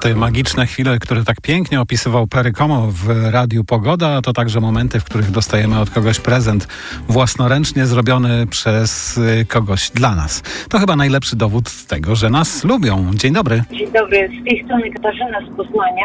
Te magiczne chwile, które tak pięknie opisywał Perry Como w Radiu Pogoda, to także momenty, w których dostajemy od kogoś prezent własnoręcznie zrobiony przez kogoś dla nas. To chyba najlepszy dowód tego, że nas lubią. Dzień dobry. Dzień dobry, z tej strony Katarzyna z Poznania.